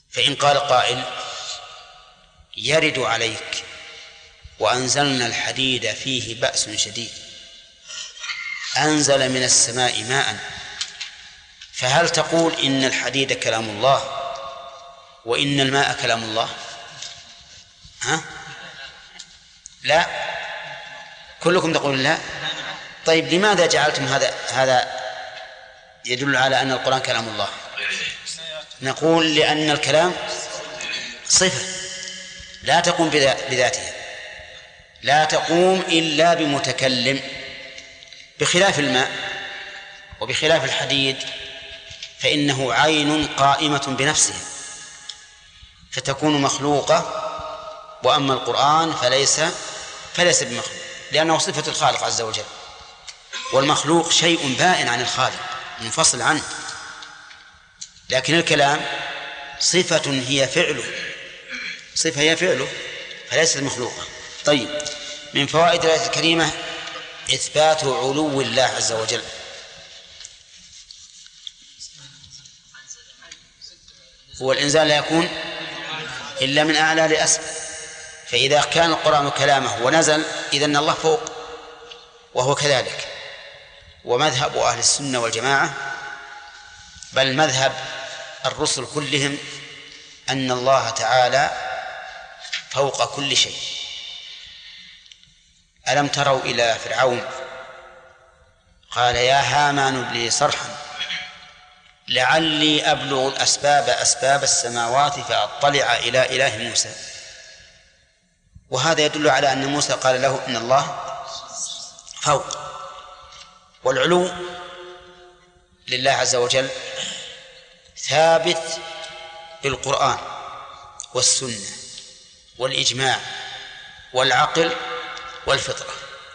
فإن قال قائل: يرد عليك وأنزلنا الحديد فيه بأس شديد، أنزل من السماء ماء، فهل تقول إن الحديد كلام الله وإن الماء كلام الله؟ لا، كلكم تقولون لا. طيب لماذا جعلتم هذا يدل على أن القرآن كلام الله؟ نقول لأن الكلام صفة لا تقوم بذاتها، لا تقوم إلا بمتكلم، بخلاف الماء وبخلاف الحديد فإنه عين قائمة بنفسه فتكون مخلوقة، وأما القرآن فليس بمخلوق، لأنه صفة الخالق عز وجل، والمخلوق شيء بائن عن الخالق منفصل عنه، لكن الكلام صفة هي فعله فليست مخلوقة. طيب، من فوائد الآية الكريمة إثبات علو الله عز وجل. هو الإنزال لا يكون إلا من أعلى لأسفل، فإذا كان القرآن كلامه ونزل إذن الله فوق، وهو كذلك. ومذهب أهل السنة والجماعة بل مذهب الرسل كلهم أن الله تعالى فوق كل شيء. ألم تروا إلى فرعون قال: يا هامان ابن لي صرحا لعلي أبلغ أسباب السماوات فأطلع إلى إله موسى. وهذا يدل على أن موسى قال له إن الله فوق. والعلو لله عز وجل ثابت بالقرآن والسنة والإجماع والعقل والفطرة،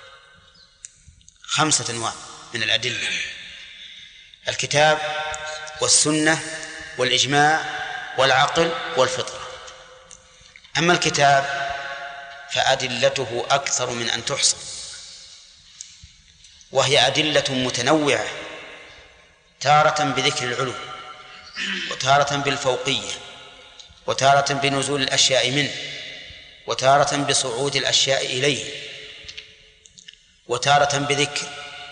5 أنواع من الأدلة: الكتاب والسنة والإجماع والعقل والفطرة. أما الكتاب فأدلته أكثر من أن تحصى، وهي أدلة متنوعة، تارة بذكر العلو، وتارة بالفوقية، وتارة بنزول الأشياء منه، وتارة بصعود الأشياء إليه، وتارة بذكر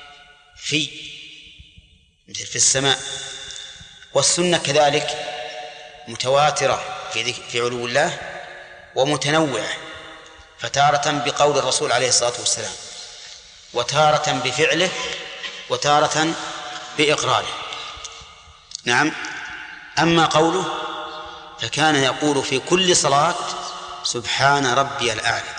مثل في السماء. والسنة كذلك متواترة في علو الله ومتنوعة، فتارة بقول الرسول عليه الصلاة والسلام، وتارة بفعله، وتارة بإقراره. نعم. أما قوله فكان يقول في كل صلاة: سبحان ربي الأعلى.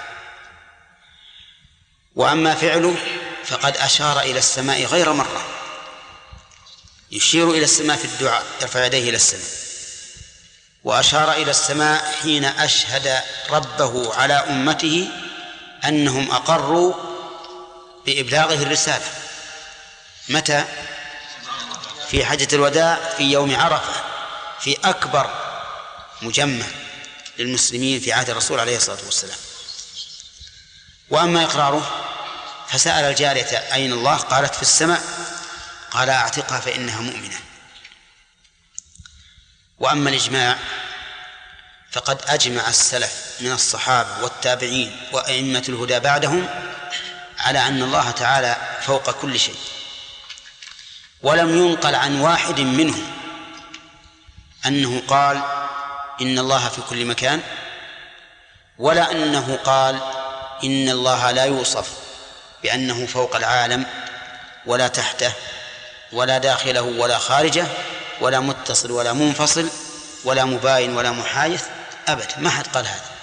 وأما فعله فقد أشار إلى السماء غير مرة، يشير إلى السماء في الدعاء، يرفع يديه إلى السماء، وأشار إلى السماء حين أشهد ربه على أمته أنهم أقروا بإبلاغه الرسالة. متى؟ في حجة الوداع في يوم عرفة، في أكبر مجمع للمسلمين في عهد الرسول عليه الصلاة والسلام. وأما إقراره فسأل الجارية: أين الله؟ قالت: في السماء. قال: أعتقها فإنها مؤمنة. وأما الإجماع فقد أجمع السلف من الصحابة والتابعين وأئمة الهدى بعدهم على أن الله تعالى فوق كل شيء، ولم ينقل عن واحد منهم أنه قال إن الله في كل مكان، ولا أنه قال إن الله لا يوصف بأنه فوق العالم ولا تحته ولا داخله ولا خارجه ولا متصل ولا منفصل ولا مباين ولا محايث، أبدا، ما حد قال هذا.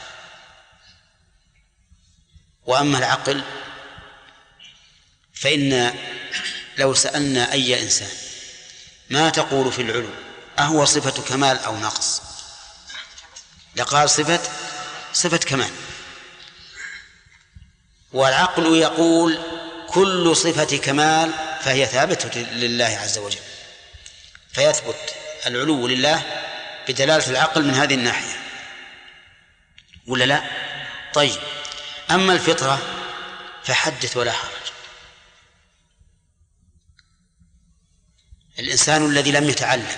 وأما العقل فإن لو سألنا أي إنسان ما تقول في العلو، أهو صفة كمال أو نقص، لقال صفة كمال. والعقل يقول كل صفة كمال فهي ثابتة لله عز وجل، فيثبت العلو لله بدلالة العقل من هذه الناحية، ولا لا؟ طيب، أما الفطرة فحدث ولا حرج. الإنسان الذي لم يتعلم